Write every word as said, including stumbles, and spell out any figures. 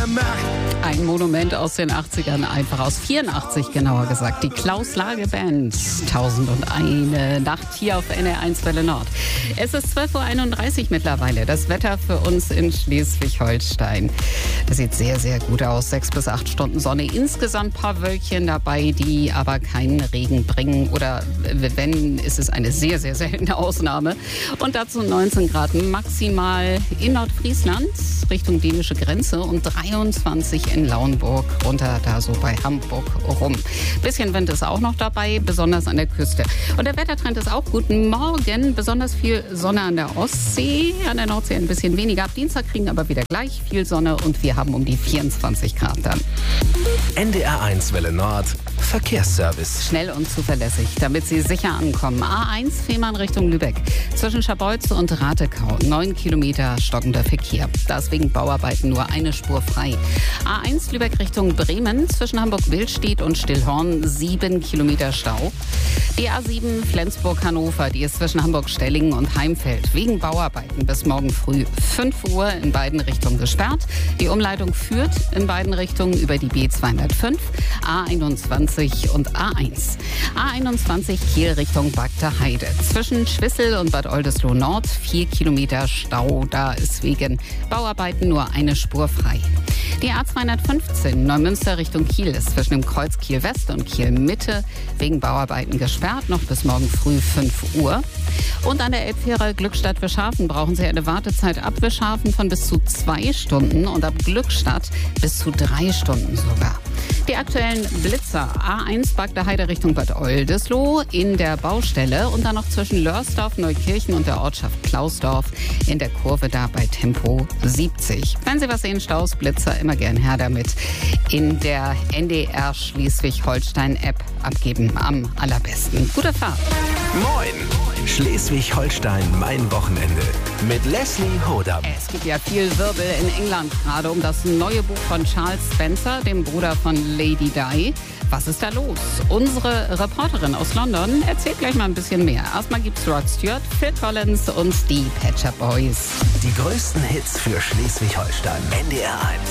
Macht. Ein Monument aus den achtzigern, einfach aus vierundachtzig genauer gesagt. Die Klaus-Lage-Band. tausendundeine Nacht hier auf N R eins Welle Nord. Es ist zwölf Uhr einunddreißig mittlerweile. Das Wetter für uns in Schleswig-Holstein. Das sieht sehr, sehr gut aus. Sechs bis acht Stunden Sonne. Insgesamt ein paar Wölkchen dabei, die aber keinen Regen bringen. Oder wenn, ist es eine sehr, sehr seltene Ausnahme. Und dazu neunzehn Grad maximal in Nordfriesland Richtung dänische Grenze und dreiundzwanzig in Lauenburg runter da so bei Hamburg rum. Bisschen Wind ist auch noch dabei, besonders an der Küste. Und der Wettertrend ist auch gut. Morgen besonders viel Sonne an der Ostsee, an der Nordsee ein bisschen weniger. Ab Dienstag kriegen aber wieder gleich viel Sonne und wir haben um die vierundzwanzig Grad dann. N D R eins Welle Nord Verkehrsservice. Schnell und zuverlässig, damit Sie sicher ankommen. A eins Fehmarn Richtung Lübeck. Zwischen Scharbeutz und Ratekau. Neun Kilometer stockender Verkehr. Da ist wegen Bauarbeiten nur eine Spur frei. A eins Lübeck Richtung Bremen. Zwischen Hamburg-Wildstedt und Stillhorn. Sieben Kilometer Stau. Die A sieben Flensburg-Hannover. Die ist zwischen Hamburg-Stellingen und Heimfeld. Wegen Bauarbeiten bis morgen früh fünf Uhr in beiden Richtungen gesperrt. Die Umleitung führt in beiden Richtungen über die B zweihundertfünf, A einundzwanzig und A eins. A einundzwanzig Kiel Richtung Bagter Heide. Zwischen Schwissel und Bad Oldesloe Nord vier Kilometer Stau. Da ist wegen Bauarbeiten nur eine Spur frei. Die A zweihundertfünfzehn Neumünster Richtung Kiel ist zwischen dem Kreuz Kiel West und Kiel Mitte wegen Bauarbeiten gesperrt, noch bis morgen früh fünf Uhr. Und an der Elbfähre Glückstadt-Wischhafen brauchen Sie eine Wartezeit ab Wischhafen von bis zu zwei Stunden und ab Glückstadt bis zu drei Stunden sogar. Die aktuellen Blitzer A eins Bagter Heide Richtung Bad Oldesloe in der Baustelle und dann noch zwischen Lörsdorf, Neukirchen und der Ortschaft Klausdorf in der Kurve da bei Tempo siebzig. Wenn Sie was sehen, Staus, Blitzer, immer gern her damit in der N D R Schleswig-Holstein-App abgeben. Am allerbesten. Gute Fahrt. Moin! Schleswig-Holstein, mein Wochenende. Mit Leslie Hodam. Es gibt ja viel Wirbel in England gerade um das neue Buch von Charles Spencer, dem Bruder von Lady Di. Was ist da los? Unsere Reporterin aus London erzählt gleich mal ein bisschen mehr. Erstmal gibt's Rod Stewart, Phil Collins und die Pet Shop Boys. Die größten Hits für Schleswig-Holstein. N D R eins.